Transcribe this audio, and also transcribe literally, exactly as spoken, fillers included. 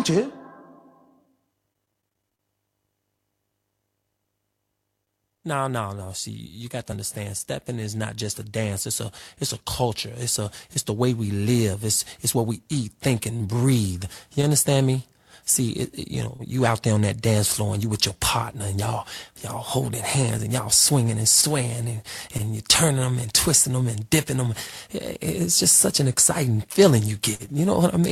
told you. No, no, no. See, you got to understand, stepping is not just a dance. It's a, it's a culture. It's a, it's the way we live. It's, it's what we eat, think, and breathe. You understand me? See, it, it, you know, you out there on that dance floor and you with your partner and y'all, y'all holding hands and y'all swinging and swaying and, and you're turning them and twisting them and dipping them. It's just such an exciting feeling you get. You know what I mean?